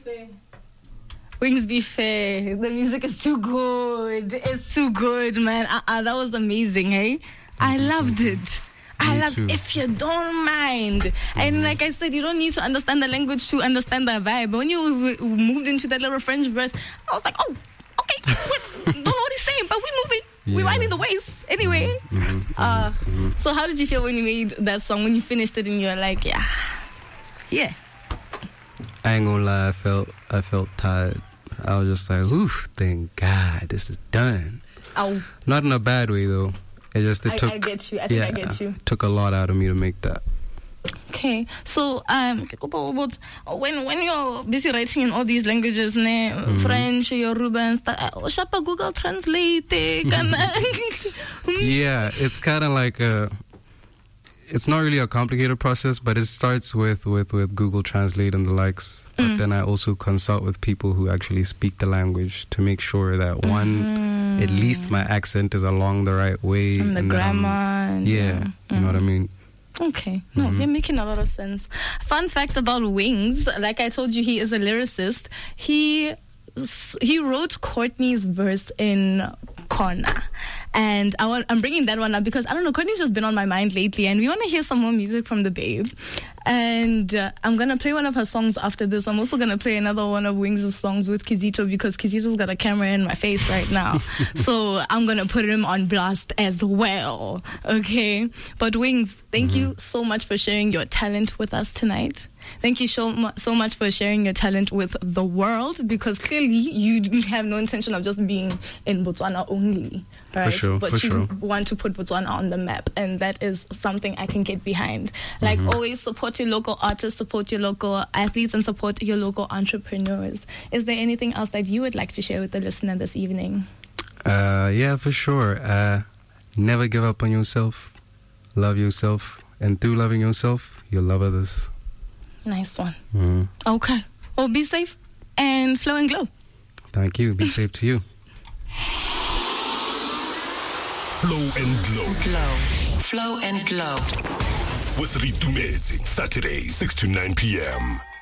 fair. Wings be fair. The music is too good. It's too good, man. That was amazing, hey? I loved it. I love if you don't mind. And like I said, you don't need to understand the language to understand the vibe. When you moved into that little French verse, I was like, oh, okay. Don't know what he's saying, but we moving. We winding the waist. Anyway. So how did you feel when you made that song? When you finished it and you were like, yeah. I ain't gonna lie, I felt tired. I was just like, oof, thank God this is done. Ow. Not in a bad way though. I get you. I think I get you. Took a lot out of me to make that. Okay, so when you're busy writing in all these languages, French, Yoruba and stuff, Shapa Google Translate. Yeah, it's kind of like it's not really a complicated process, but it starts with Google Translate and the likes. But then I also consult with people who actually speak the language to make sure that at least my accent is along the right way. And the grammar. You know what I mean? Okay. No, you're making a lot of sense. Fun fact about Wings, like I told you, he is a lyricist. He wrote Courtney's verse in Corner. And I'm bringing that one up because, I don't know, Courtney's just been on my mind lately and we want to hear some more music from the babe. And I'm going to play one of her songs after this. I'm also going to play another one of Wings' songs with Kizito because Kizito's got a camera in my face right now. So I'm going to put him on blast as well. Okay? But Wings, thank you so much for sharing your talent with us tonight. Thank you so much for sharing your talent with the world because clearly you have no intention of just being in Botswana only, right? But you want to put Botswana on the map, and that is something I can get behind. Like always, support your local artists, support your local athletes, and support your local entrepreneurs. Is there anything else that you would like to share with the listener this evening? Yeah, for sure. Never give up on yourself. Love yourself, and through loving yourself, you'll love others. Nice one. Okay. Well, be safe and flow and glow. Thank you. Be safe to you. Flow and glow. Flow and glow. With Ritumezi, Saturday, 6 to 9 p.m.